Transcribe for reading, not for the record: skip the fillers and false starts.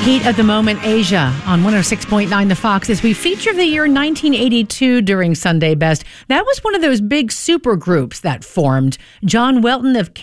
Heat of the Moment, Asia, on 106.9 The Fox, as we feature the year 1982 during Sunday Best. That was one of those big super groups that formed. John Welton of